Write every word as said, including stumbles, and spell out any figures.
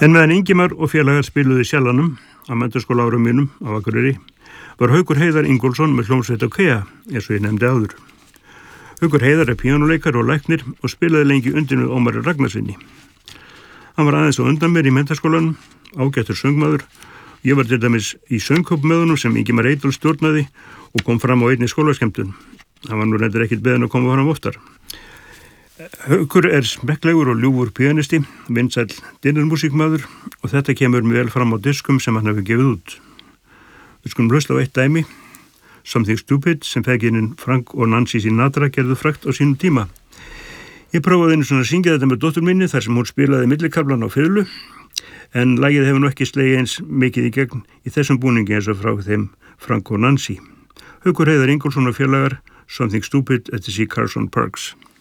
En meðan Ingimar og félagar spiluðu í Sjallanum á menntaskóla árum mínum á Akureyri var Haukur Heiðar Ingólfsson með hljómsveit á Kea, eins og ég nefndi áður. Haukur Heiðar er píanóleikari og læknir og spilaði lengi undir með Ómari Ragnarsinni. Hann var aðeins á undan mér í menntaskólanum, ágættur söngmaður. Ég var til dæmis í söngkóp með honum sem Ingimar Eydal stjórnaði og kom fram á einni skólaskemmtun. Hann var nú reyndar ekkit beðinn að koma fram oftar. Haukur er smekklegur og ljúfur píanisti, vinsæll dinnermúsíkmaður og þetta kemur vel fram á diskum sem hann hefur gefið út. Við skulum hlusta á eitt dæmi, Something Stupid, sem feðginin Frank og Nancy Sinatra gerðu frægt á sínum tíma. Ég prófaði einu svona að syngja þetta með dóttur minni þar sem hún spilaði millikaflan á fiðlu, en lagið hefur nú ekki slegið eins mikið í gegn í þessum búningi eins og frá þeim Frank og Nancy. Haukur Heiðar Ingólfsson og félagar, Something Stupid eftir C. Carson Parks.